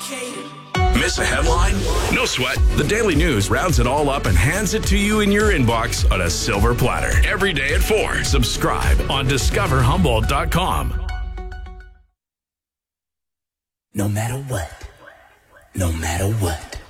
Miss a headline? No sweat. The Daily News rounds it all up and hands it to you in your inbox on a silver platter. Every day at 4. Subscribe on discoverhumboldt.com. No matter what. No matter what.